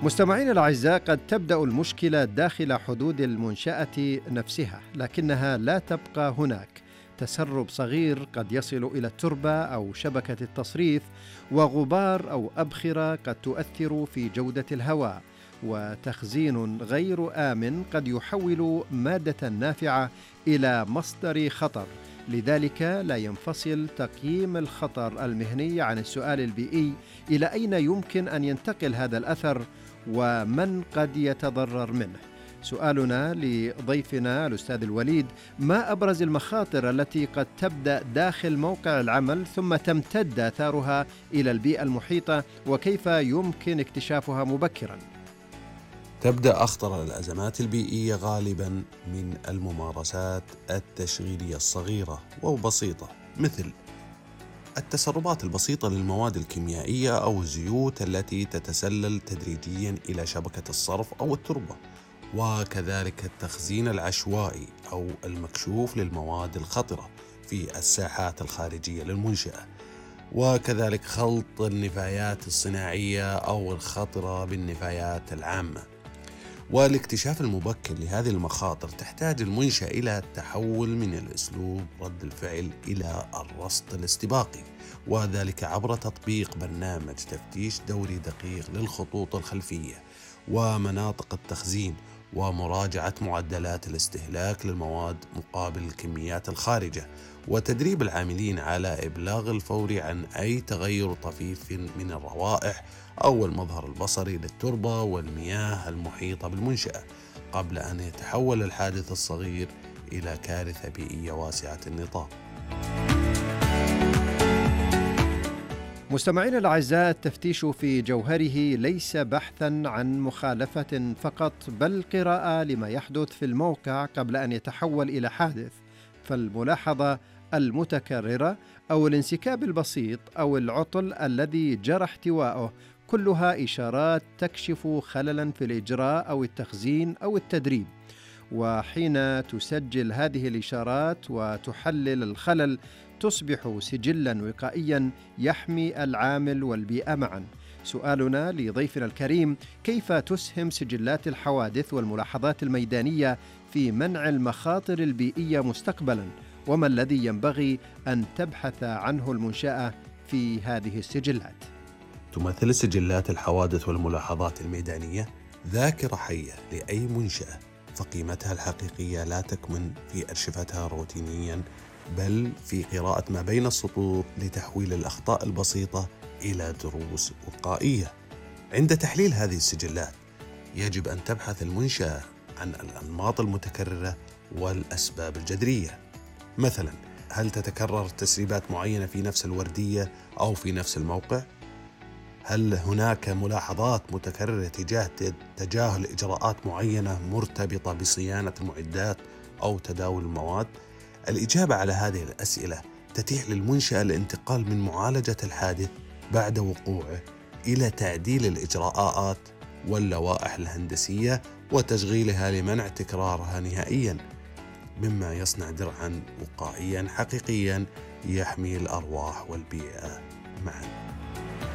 مستمعينا الأعزاء، قد تبدأ المشكلة داخل حدود المنشأة نفسها، لكنها لا تبقى هناك. تسرب صغير قد يصل إلى التربة أو شبكة التصريف، وغبار أو أبخرة قد تؤثر في جودة الهواء، وتخزين غير آمن قد يحول مادة نافعة إلى مصدر خطر. لذلك لا ينفصل تقييم الخطر المهني عن السؤال البيئي: إلى أين يمكن أن ينتقل هذا الأثر ومن قد يتضرر منه؟ سؤالنا لضيفنا الأستاذ الوليد: ما أبرز المخاطر التي قد تبدأ داخل موقع العمل ثم تمتد آثارها إلى البيئة المحيطة، وكيف يمكن اكتشافها مبكراً؟ تبدأ أخطر الأزمات البيئية غالباً من الممارسات التشغيلية الصغيرة وبسيطة، مثل التسربات البسيطة للمواد الكيميائية أو الزيوت التي تتسلل تدريجياً إلى شبكة الصرف أو التربة، وكذلك التخزين العشوائي أو المكشوف للمواد الخطرة في الساحات الخارجية للمنشأة، وكذلك خلط النفايات الصناعية أو الخطرة بالنفايات العامة. والاكتشاف المبكر لهذه المخاطر تحتاج المنشأة إلى التحول من الأسلوب رد الفعل إلى الرصد الاستباقي، وذلك عبر تطبيق برنامج تفتيش دوري دقيق للخطوط الخلفية ومناطق التخزين، ومراجعة معدلات الاستهلاك للمواد مقابل الكميات الخارجة، وتدريب العاملين على إبلاغ الفوري عن أي تغير طفيف من الروائح أو المظهر البصري للتربة والمياه المحيطة بالمنشأة قبل أن يتحول الحادث الصغير إلى كارثة بيئية واسعة النطاق. مستمعينا الأعزاء، التفتيش في جوهره ليس بحثاً عن مخالفة فقط، بل قراءة لما يحدث في الموقع قبل أن يتحول إلى حادث. فالملاحظة المتكررة أو الانسكاب البسيط أو العطل الذي جرى احتواؤه كلها إشارات تكشف خللاً في الإجراء أو التخزين أو التدريب. وحين تسجل هذه الإشارات وتحلل الخلل، تصبح سجلاً وقائياً يحمي العامل والبيئة معاً. سؤالنا لضيفنا الكريم: كيف تسهم سجلات الحوادث والملاحظات الميدانية في منع المخاطر البيئية مستقبلاً؟ وما الذي ينبغي أن تبحث عنه المنشأة في هذه السجلات؟ تمثل سجلات الحوادث والملاحظات الميدانية ذاكرة حية لأي منشأة، فقيمتها الحقيقية لا تكمن في أرشفتها روتينياً، بل في قراءة ما بين السطور لتحويل الأخطاء البسيطة إلى دروس وقائية. عند تحليل هذه السجلات يجب أن تبحث المنشأة عن الأنماط المتكررة والأسباب الجذرية. مثلا، هل تتكرر تسريبات معينة في نفس الوردية أو في نفس الموقع؟ هل هناك ملاحظات متكررة تجاه تجاهل إجراءات معينة مرتبطة بصيانة المعدات أو تداول المواد؟ الإجابة على هذه الأسئلة تتيح للمنشأة الانتقال من معالجة الحادث بعد وقوعه إلى تعديل الإجراءات واللوائح الهندسية وتشغيلها لمنع تكرارها نهائياً، مما يصنع درعاً وقائياً حقيقياً يحمي الأرواح والبيئة معاً.